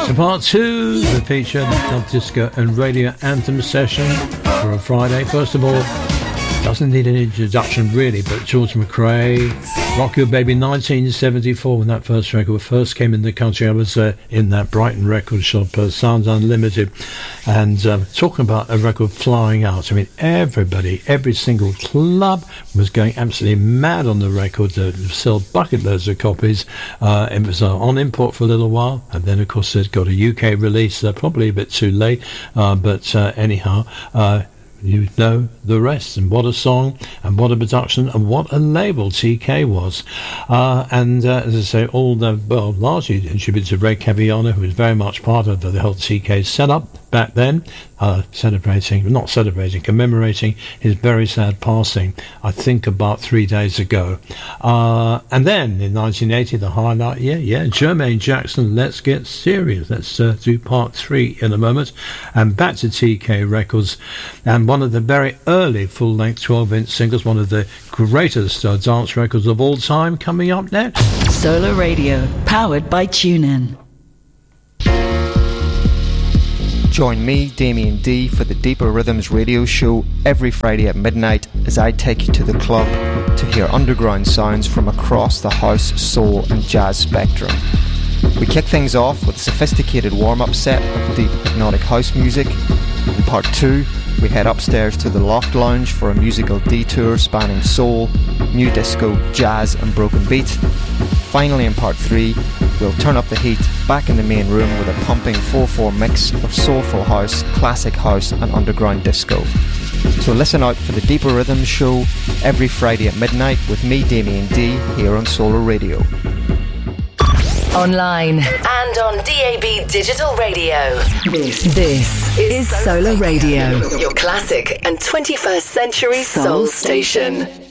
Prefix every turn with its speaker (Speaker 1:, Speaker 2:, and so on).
Speaker 1: So part two, the feature of disco and radio anthem session for a Friday. First of all, doesn't need an introduction really, but George McRae, Rock Your Baby, 1974, when that first record first came in the country. I was in that Brighton record shop, Sounds Unlimited, and talking about a record flying out. I mean, everybody, every single club was going absolutely mad on the record. Sell bucket loads of copies. It was on import for a little while, and then of course it got a UK release, probably a bit too late, but anyhow, you know the rest. And what a song, and what a production, and what a label TK was. And as I say, all the, well, largely attributed to Ray Caviano, who was very much part of the whole TK setup back then, commemorating his very sad passing, I think about 3 days ago. And then in 1980, the highlight, Jermaine Jackson, Let's Get Serious. Let's do part three in a moment. And back to TK Records, and one of the very early full-length 12-inch singles, one of the greatest dance records of all time, coming up next.
Speaker 2: Solar Radio, powered by TuneIn.
Speaker 3: Join me, Damien D, for the Deeper Rhythms radio show every Friday at midnight as I take you to the club to hear underground sounds from across the house, soul and jazz spectrum. We kick things off with a sophisticated warm-up set of deep hypnotic house music. In part 2, we head upstairs to the Loft Lounge for a musical detour spanning soul, new disco, jazz and broken beat. Finally, in part 3, we'll turn up the heat back in the main room with a pumping 4/4 mix of soulful house, classic house and underground disco. So listen out for the Deeper Rhythms show every Friday at midnight with me, Damien D, here on Solar Radio.
Speaker 2: Online and on DAB Digital Radio. This is Solar Radio, your classic and 21st century soul station.